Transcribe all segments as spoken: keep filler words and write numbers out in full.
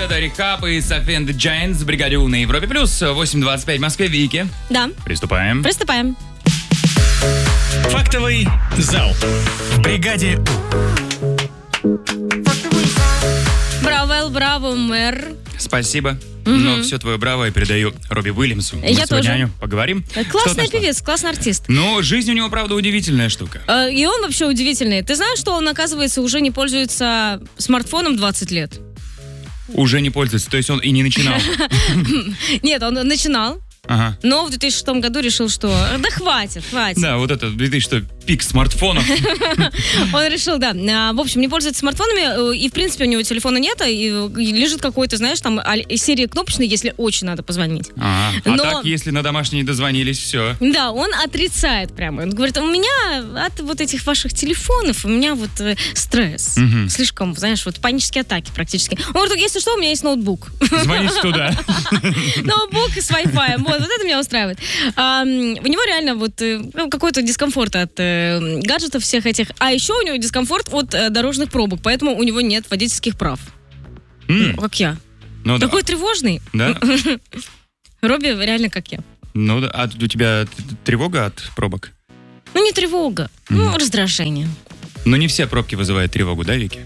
Да-да-да, Рехаб и Софи энд Giants в бригаде У на Европе плюс. восемь двадцать пять в Москве. Вики. Да. Приступаем. Приступаем. Фактовый зал. В бригаде У. Браво, Эл, браво, мэр. Спасибо. Но все твое браво я передаю Робби Уильямсу. Мы Я сегодня тоже. о нем поговорим. Классный певец, классный артист. Ну, жизнь у него, правда, удивительная штука. Э, И он вообще удивительный. Ты знаешь, что он, оказывается, уже не пользуется смартфоном двадцать лет? Уже не пользуется, то есть он и не начинал. Нет, он начинал, Ага. но в две тысячи шестом году решил, что да хватит, хватит. Да, вот это, видишь, что пик смартфонов. Он решил, да. А, В общем, не пользуется смартфонами, э, и, в принципе, у него телефона нет, и и лежит какой-то, знаешь, там аль- серия кнопочной, если очень надо позвонить. Ага. А Но- так, если на домашний не дозвонились, все. Да, он отрицает прямо. Он говорит, у меня от вот этих ваших телефонов, у меня вот э, стресс. Мгм. Слишком, знаешь, вот панические атаки практически. Он говорит, если что, у меня есть ноутбук. Звоните туда. Ноутбук с Wi-Fi. Вот, вот это меня устраивает. А, м, у него реально вот э, ну, какой-то дискомфорт от э, гаджетов всех этих. А еще у него дискомфорт от э, дорожных пробок, поэтому у него нет водительских прав. М, Как я. Ну да. Такой тревожный. Да? Робби реально как я. Ну да. А у тебя т- тревога от пробок? Ну, не тревога, ну, раздражение. Но не все пробки вызывают тревогу, да, Вики?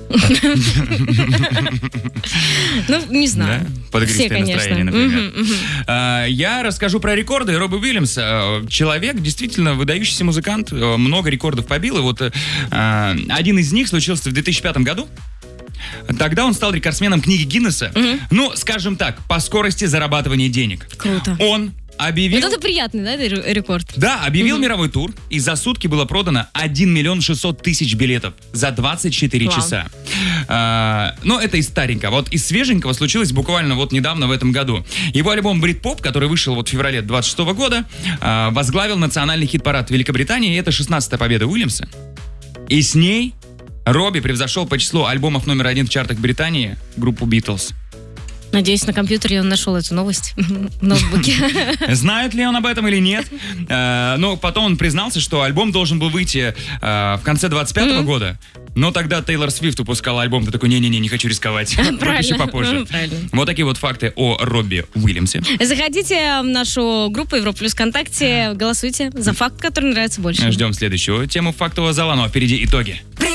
Ну, не знаю. Да? Под Все, игристое конечно. настроение, например. Мгм, мгм. А, Я расскажу про рекорды Робби Уильямса. А, Человек, действительно выдающийся музыкант, а, много рекордов побил. И вот а, один из них случился в две тысячи пятом году. Тогда он стал рекордсменом книги Гиннесса. Ну, скажем так, по скорости зарабатывания денег. Круто. Он объявил... Вот это приятный, да, ре- рекорд? Да, объявил мировой тур, и за сутки было продано один миллион шестьсот тысяч билетов за двадцать четыре Вау. часа. А, но это из старенького. Вот из свеженького случилось буквально вот недавно в этом году. Его альбом «Бритпоп», который вышел вот в феврале двадцать шестого года, а, возглавил национальный хит-парад Великобритании, и это шестнадцатая победа Уильямса. И с ней Робби превзошел по числу альбомов номер один в чартах Британии группу «Битлз». Надеюсь, на компьютере он нашел эту новость в ноутбуке. Знает ли он об этом или нет? Э, Но потом он признался, что альбом должен был выйти э, в конце двадцать пятого года. Но тогда Тейлор Свифт выпускала альбом. Ты такой, не-не-не, не хочу рисковать. Выпущу Правильно. попозже. Правильно. Вот такие вот факты о Робби Уильямсе. Заходите в нашу группу Европа Плюс ВКонтакте, голосуйте за факт, который нравится больше. Ждем следующую тему фактового зала, ну а впереди итоги.